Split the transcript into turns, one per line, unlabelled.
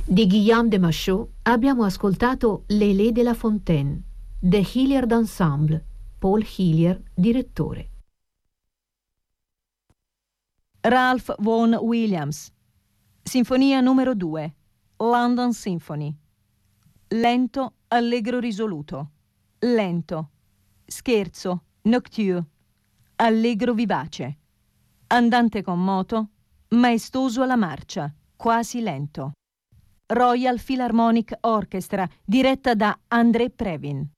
Di Guillaume de Machaut abbiamo ascoltato L'Élé de la Fontaine, The Hilliard Ensemble, Paul Hillier, direttore.
Ralph Vaughan Williams, Sinfonia numero 2, London Symphony. Lento, allegro risoluto. Lento. Scherzo, nocturne. Allegro vivace. Andante con moto, maestoso alla marcia, quasi lento. Royal Philharmonic Orchestra, diretta da André Previn.